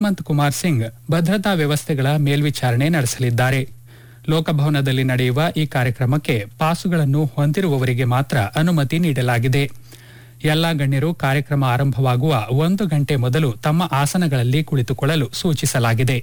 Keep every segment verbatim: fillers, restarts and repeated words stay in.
ಹಿಮಂತ್ ಕುಮಾರ್ ಸಿಂಗ್ ಭದ್ರತಾ ವ್ಯವಸ್ಥೆಗಳ ಮೇಲ್ವಿಚಾರಣೆ ನಡೆಸಲಿದ್ದಾರೆ. ಲೋಕಭವನದಲ್ಲಿ ನಡೆಯುವ ಈ ಕಾರ್ಯಕ್ರಮಕ್ಕೆ ಪಾಸುಗಳನ್ನು ಹೊಂದಿರುವವರಿಗೆ ಮಾತ್ರ ಅನುಮತಿ ನೀಡಲಾಗಿದೆ. ಎಲ್ಲಾ ಗಣ್ಯರು ಕಾರ್ಯಕ್ರಮ ಆರಂಭವಾಗುವ ಒಂದು ಗಂಟೆ ಮೊದಲು ತಮ್ಮ ಆಸನಗಳಲ್ಲಿ ಕುಳಿತುಕೊಳ್ಳಲು ಸೂಚಿಸಲಾಗಿದೆ.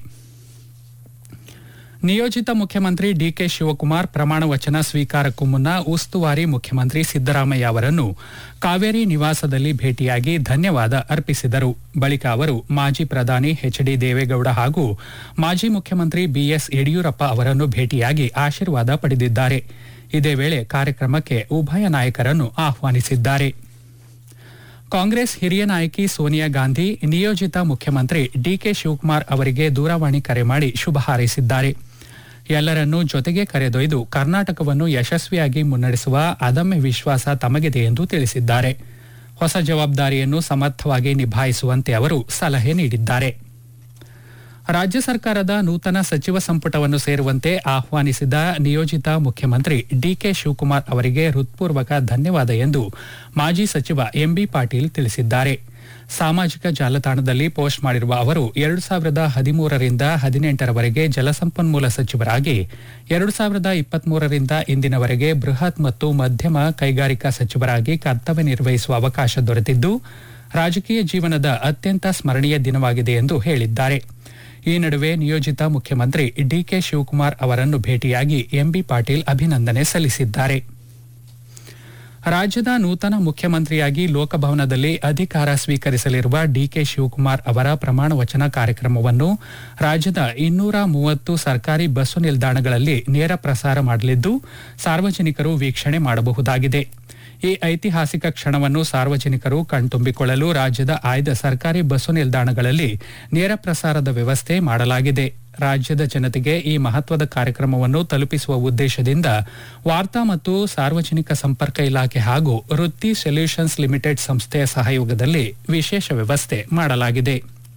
ನಿಯೋಜಿತ ಮುಖ್ಯಮಂತ್ರಿ ಡಿಕೆ ಶಿವಕುಮಾರ್ ಪ್ರಮಾಣ ವಚನ ಸ್ವೀಕಾರಕ್ಕೂ ಮುನ್ನ ಉಸ್ತುವಾರಿ ಮುಖ್ಯಮಂತ್ರಿ ಸಿದ್ದರಾಮಯ್ಯ ಅವರನ್ನು ಕಾವೇರಿ ನಿವಾಸದಲ್ಲಿ ಭೇಟಿಯಾಗಿ ಧನ್ಯವಾದ ಅರ್ಪಿಸಿದರು. ಬಳಿಕ ಅವರು ಮಾಜಿ ಪ್ರಧಾನಿ ಎಚ್ ಡಿ ದೇವೇಗೌಡ ಹಾಗೂ ಮಾಜಿ ಮುಖ್ಯಮಂತ್ರಿ ಬಿಎಸ್ ಯಡಿಯೂರಪ್ಪ ಅವರನ್ನು ಭೇಟಿಯಾಗಿ ಆಶೀರ್ವಾದ ಪಡೆದಿದ್ದಾರೆ. ಇದೇ ವೇಳೆ ಕಾರ್ಯಕ್ರಮಕ್ಕೆ ಉಭಯ ನಾಯಕರನ್ನು ಆಹ್ವಾನಿಸಿದ್ದಾರೆ. ಕಾಂಗ್ರೆಸ್ ಹಿರಿಯ ನಾಯಕಿ ಸೋನಿಯಾ ಗಾಂಧಿ ನಿಯೋಜಿತ ಮುಖ್ಯಮಂತ್ರಿ ಡಿಕೆ ಶಿವಕುಮಾರ್ ಅವರಿಗೆ ದೂರವಾಣಿ ಕರೆ ಮಾಡಿ ಶುಭ ಹಾರೈಸಿದ್ದಾರೆ. ಎಲ್ಲರನ್ನೂ ಜೊತೆಗೆ ಕರೆದೊಯ್ದು ಕರ್ನಾಟಕವನ್ನು ಯಶಸ್ವಿಯಾಗಿ ಮುನ್ನಡೆಸುವ ಅದಮ್ಯ ವಿಶ್ವಾಸ ತಮಗಿದೆ ಎಂದು ತಿಳಿಸಿದ್ದಾರೆ. ಹೊಸ ಜವಾಬ್ದಾರಿಯನ್ನು ಸಮರ್ಥವಾಗಿ ನಿಭಾಯಿಸುವಂತೆ ಅವರು ಸಲಹೆ ನೀಡಿದ್ದಾರೆ. ರಾಜ್ಯ ಸರ್ಕಾರದ ನೂತನ ಸಚಿವ ಸಂಪುಟವನ್ನು ಸೇರುವಂತೆ ಆಹ್ವಾನಿಸಿದ ನಿಯೋಜಿತ ಮುಖ್ಯಮಂತ್ರಿ ಡಿಕೆ ಶಿವಕುಮಾರ್ ಅವರಿಗೆ ಹೃತ್ಪೂರ್ವಕ ಧನ್ಯವಾದ ಎಂದು ಮಾಜಿ ಸಚಿವ ಎಂಬಿ ಪಾಟೀಲ್ ತಿಳಿಸಿದ್ದಾರೆ. ಸಾಮಾಜಿಕ ಜಾಲತಾಣದಲ್ಲಿ ಪೋಸ್ಟ್ ಮಾಡಿರುವ ಅವರು ಎರಡು ಸಾವಿರದ ಹದಿಮೂರರಿಂದ ಹದಿನೆಂಟರವರೆಗೆ ಜಲಸಂಪನ್ಮೂಲ ಸಚಿವರಾಗಿ, ಎರಡು ಸಾವಿರದ ಇಪ್ಪತ್ಮೂರರಿಂದ ಇಂದಿನವರೆಗೆ ಬೃಹತ್ ಮತ್ತು ಮಧ್ಯಮ ಕೈಗಾರಿಕಾ ಸಚಿವರಾಗಿ ಕರ್ತವ್ಯ ನಿರ್ವಹಿಸುವ ಅವಕಾಶ ದೊರೆತಿದ್ದು ರಾಜಕೀಯ ಜೀವನದ ಅತ್ಯಂತ ಸ್ಮರಣೀಯ ದಿನವಾಗಿದೆ ಎಂದು ಹೇಳಿದ್ದಾರೆ. ಈ ನಡುವೆ ನಿಯೋಜಿತ ಮುಖ್ಯಮಂತ್ರಿ ಡಿಕೆ ಶಿವಕುಮಾರ್ ಅವರನ್ನು ಭೇಟಿಯಾಗಿ ಎಂಬಿ ಪಾಟೀಲ್ ಅಭಿನಂದನೆ ಸಲ್ಲಿಸಿದ್ದಾರೆ. ರಾಜ್ಯದ ನೂತನ ಮುಖ್ಯಮಂತ್ರಿಯಾಗಿ ಲೋಕಭವನದಲ್ಲಿ ಅಧಿಕಾರ ಸ್ವೀಕರಿಸಲಿರುವ ಡಿಕೆ ಶಿವಕುಮಾರ್ ಅವರ ಪ್ರಮಾಣ ವಚನ ಕಾರ್ಯಕ್ರಮವನ್ನು ರಾಜ್ಯದ ಇನ್ನೂರ ಮೂವತ್ತು ಸರ್ಕಾರಿ ಬಸ್ಸು ನಿಲ್ದಾಣಗಳಲ್ಲಿ ನೇರ ಪ್ರಸಾರ ಮಾಡಲಿದ್ದು ಸಾರ್ವಜನಿಕರು ವೀಕ್ಷಣೆ ಮಾಡಬಹುದಾಗಿದೆ. ಈ ಐತಿಹಾಸಿಕ ಕ್ಷಣವನ್ನು ಸಾರ್ವಜನಿಕರು ಕಣ್ತುಂಬಿಕೊಳ್ಳಲು ರಾಜ್ಯದ ಆಯ್ದ ಸರ್ಕಾರಿ ಬಸ್ಸು ನಿಲ್ದಾಣಗಳಲ್ಲಿ ನೇರ ಪ್ರಸಾರದ ವ್ಯವಸ್ಥೆ ಮಾಡಲಾಗಿದೆ. ರಾಜ್ಯದ ಜನತೆಗೆ ಈ ಮಹತ್ವದ ಕಾರ್ಯಕ್ರಮವನ್ನು ತಲುಪಿಸುವ ಉದ್ದೇಶದಿಂದ ವಾರ್ತಾ ಮತ್ತು ಸಾರ್ವಜನಿಕ ಸಂಪರ್ಕ ಇಲಾಖೆ ಹಾಗೂ ವೃತ್ತಿ ಸೊಲ್ಯೂಷನ್ಸ್ ಲಿಮಿಟೆಡ್ ಸಂಸ್ಥೆಯ ಸಹಯೋಗದಲ್ಲಿ ವಿಶೇಷ ವ್ಯವಸ್ಥೆ ಮಾಡಲಾಗಿದೆ.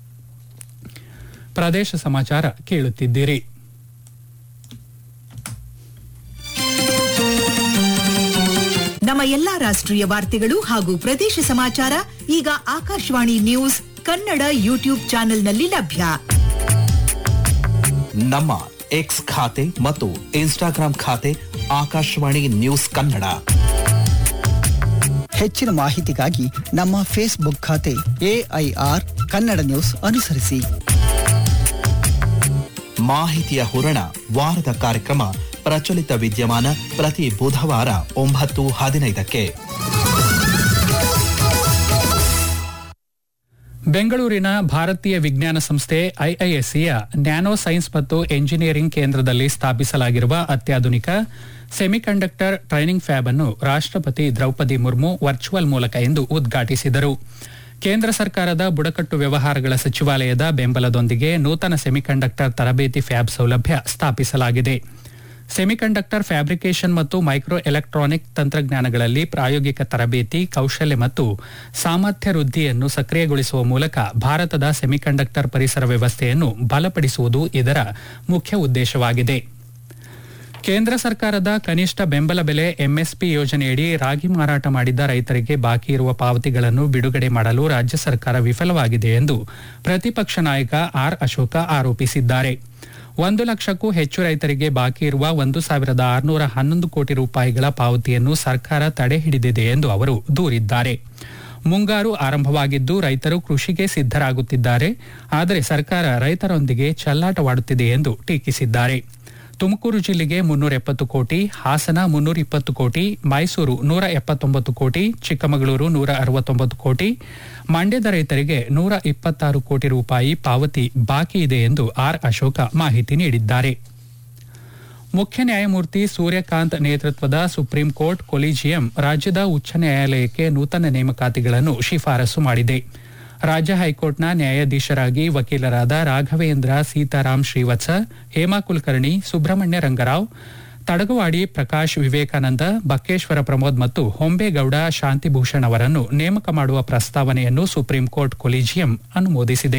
ಪ್ರದೇಶ ಸಮಾಚಾರ ಕೇಳುತ್ತಿದ್ದೀರಿ. ನಮ್ಮ ಎಲ್ಲಾ ರಾಷ್ಟ್ರೀಯ ವಾರ್ತೆಗಳು ಹಾಗೂ ಪ್ರದೇಶ ಸಮಾಚಾರ ಈಗ ಆಕಾಶವಾಣಿ ನ್ಯೂಸ್ ಕನ್ನಡ ಯೂಟ್ಯೂಬ್ ಚಾನೆಲ್ನಲ್ಲಿ ಲಭ್ಯ. ನಮ್ಮ ಎಕ್ಸ್ ಖಾತೆ ಮತ್ತು ಇನ್ಸ್ಟಾಗ್ರಾಂ ಖಾತೆ ಆಕಾಶವಾಣಿ ನ್ಯೂಸ್ ಕನ್ನಡ. ಹೆಚ್ಚಿನ ಮಾಹಿತಿಗಾಗಿ ನಮ್ಮ ಫೇಸ್ಬುಕ್ ಖಾತೆ ಎಐಆರ್ ಕನ್ನಡ ನ್ಯೂಸ್ ಅನುಸರಿಸಿ. ಮಾಹಿತಿಯ ಹೂರಣ ವಾರದ ಕಾರ್ಯಕ್ರಮ ಪ್ರಚಲಿತ ವಿದ್ಯಮಾನ ಪ್ರತಿ ಬುಧವಾರ ಒಂಬತ್ತು ಹದಿನೈದಕ್ಕೆ. ಬೆಂಗಳೂರಿನ ಭಾರತೀಯ ವಿಜ್ಞಾನ ಸಂಸ್ಥೆ ಐಐಎಸ್ಸಿಯ ನ್ಯಾನೋ ಸೈನ್ಸ್ ಮತ್ತು ಎಂಜಿನಿಯರಿಂಗ್ ಕೇಂದ್ರದಲ್ಲಿ ಸ್ಥಾಪಿಸಲಾಗಿರುವ ಅತ್ಯಾಧುನಿಕ ಸೆಮಿಕಂಡಕ್ಟರ್ ಟ್ರೈನಿಂಗ್ ಫ್ಯಾಬ್ ಅನ್ನು ರಾಷ್ಟ್ರಪತಿ ದ್ರೌಪದಿ ಮುರ್ಮು ವರ್ಚುವಲ್ ಮೂಲಕ ಇಂದು ಉದ್ಘಾಟಿಸಿದರು. ಕೇಂದ್ರ ಸರ್ಕಾರದ ಬುಡಕಟ್ಟು ವ್ಯವಹಾರಗಳ ಸಚಿವಾಲಯದ ಬೆಂಬಲದೊಂದಿಗೆ ನೂತನ ಸೆಮಿಕಂಡಕ್ಟರ್ ತರಬೇತಿ ಫ್ಯಾಬ್ ಸೌಲಭ್ಯ ಸ್ಥಾಪಿಸಲಾಗಿದೆ. ಸೆಮಿಕಂಡಕ್ಟರ್ ಫ್ಯಾಬ್ರಿಕೇಷನ್ ಮತ್ತು ಮೈಕ್ರೋ ಎಲೆಕ್ಟ್ರಾನಿಕ್ ತಂತ್ರಜ್ಞಾನಗಳಲ್ಲಿ ಪ್ರಾಯೋಗಿಕ ತರಬೇತಿ, ಕೌಶಲ್ಯ ಮತ್ತು ಸಾಮರ್ಥ್ಯ ವೃದ್ಧಿಯನ್ನು ಸಕ್ರಿಯಗೊಳಿಸುವ ಮೂಲಕ ಭಾರತದ ಸೆಮಿಕಂಡಕ್ಟರ್ ಪರಿಸರ ವ್ಯವಸ್ಥೆಯನ್ನು ಬಲಪಡಿಸುವುದು ಇದರ ಮುಖ್ಯ ಉದ್ದೇಶವಾಗಿದೆ. ಕೇಂದ್ರ ಸರ್ಕಾರದ ಕನಿಷ್ಠ ಬೆಂಬಲ ಬೆಲೆ ಎಂಎಸ್ಪಿ ಯೋಜನೆಯಡಿ ರಾಗಿ ಮಾರಾಟ ಮಾಡಿದ್ದ ರೈತರಿಗೆ ಬಾಕಿ ಇರುವ ಪಾವತಿಗಳನ್ನು ಬಿಡುಗಡೆ ಮಾಡಲು ರಾಜ್ಯ ಸರ್ಕಾರ ವಿಫಲವಾಗಿದೆ ಎಂದು ಪ್ರತಿಪಕ್ಷ ನಾಯಕ ಆರ್ ಅಶೋಕ ಆರೋಪಿಸಿದ್ದಾರೆ. ಒಂದು ಲಕ್ಷಕ್ಕೂ ಹೆಚ್ಚು ರೈತರಿಗೆ ಬಾಕಿ ಇರುವ ಒಂದು ಸಾವಿರದ ಆರುನೂರ ಹನ್ನೊಂದು ಕೋಟಿ ರೂಪಾಯಿಗಳ ಪಾವತಿಯನ್ನು ಸರ್ಕಾರ ತಡೆ ಹಿಡಿದಿದೆ ಎಂದು ಅವರು ದೂರಿದ್ದಾರೆ. ಮುಂಗಾರು ಆರಂಭವಾಗಿದ್ದು ರೈತರು ಕೃಷಿಗೆ ಸಿದ್ದರಾಗುತ್ತಿದ್ದಾರೆ, ಆದರೆ ಸರ್ಕಾರ ರೈತರೊಂದಿಗೆ ಚೆಲ್ಲಾಟವಾಡುತ್ತಿದೆ ಎಂದು ಟೀಕಿಸಿದ್ದಾರೆ. ತುಮಕೂರು ಜಿಲ್ಲೆಗೆ ಮುನ್ನೂರ ಎಪ್ಪತ್ತು ಕೋಟಿ, ಹಾಸನ ಮುನ್ನೂರ ಇಪ್ಪತ್ತು ಕೋಟಿ, ಮೈಸೂರು ನೂರ ಎಪ್ಪತ್ತೊಂಬತ್ತು ಕೋಟಿ, ಚಿಕ್ಕಮಗಳೂರು ನೂರ ಅರವತ್ತೊಂಬತ್ತು ಕೋಟಿ, ಮಂಡ್ಯದ ರೈತರಿಗೆ ನೂರ ಇಪ್ಪತ್ತಾರು ಕೋಟಿ ರೂಪಾಯಿ ಪಾವತಿ ಬಾಕಿ ಇದೆ ಎಂದು ಆರ್ ಅಶೋಕ ಮಾಹಿತಿ ನೀಡಿದ್ದಾರೆ. ಮುಖ್ಯ ನ್ಯಾಯಮೂರ್ತಿ ಸೂರ್ಯಕಾಂತ್ ನೇತೃತ್ವದ ಸುಪ್ರೀಂ ಕೋರ್ಟ್ ಕೊಲಿಜಿಯಂ ರಾಜ್ಯದ ಉಚ್ಚ ನ್ಯಾಯಾಲಯಕ್ಕೆ ನೂತನ ನೇಮಕಾತಿಗಳನ್ನು ಶಿಫಾರಸು ಮಾಡಿದೆ. ರಾಜ್ಯ ಹೈಕೋರ್ಟ್ನ ನ್ಯಾಯಾಧೀಶರಾಗಿ ವಕೀಲರಾದ ರಾಘವೇಂದ್ರ ಸೀತಾರಾಮ್ ಶ್ರೀವತ್ಸ, ಹೇಮಾ ಕುಲಕರ್ಣಿ, ಸುಬ್ರಹ್ಮಣ್ಯ ರಂಗರಾವ್, ತಡಗವಾಡಿ ಪ್ರಕಾಶ್ ವಿವೇಕಾನಂದ, ಬಕ್ಕೇಶ್ವರ ಪ್ರಮೋದ್ ಮತ್ತು ಹೊಂಬೇಗೌಡ ಶಾಂತಿಭೂಷಣ್ ಅವರನ್ನು ನೇಮಕ ಮಾಡುವ ಪ್ರಸ್ತಾವನೆಯನ್ನು ಸುಪ್ರೀಂ ಕೋರ್ಟ್ ಕೊಲಿಜಿಯಂ ಅನುಮೋದಿಸಿದೆ.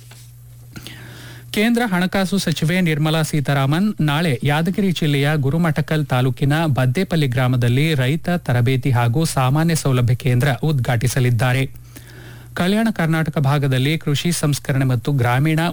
ಕೇಂದ್ರ ಹಣಕಾಸು ಸಚಿವೆ ನಿರ್ಮಲಾ ಸೀತಾರಾಮನ್ ನಾಳೆ ಯಾದಗಿರಿ ಜಿಲ್ಲೆಯ ಗುರುಮಠಕಲ್ ತಾಲೂಕಿನ ಬದ್ದೇಪಲ್ಲಿ ಗ್ರಾಮದಲ್ಲಿ ರೈತ ತರಬೇತಿ ಹಾಗೂ ಸಾಮಾನ್ಯ ಸೌಲಭ್ಯ ಕೇಂದ್ರ ಉದ್ಘಾಟಿಸಲಿದ್ದಾರೆ. ಕಲ್ಯಾಣ ಕರ್ನಾಟಕ ಭಾಗದಲ್ಲಿ ಕೃಷಿ ಸಂಸ್ಕರಣೆ ಮತ್ತು ಗ್ರಾಮೀಣ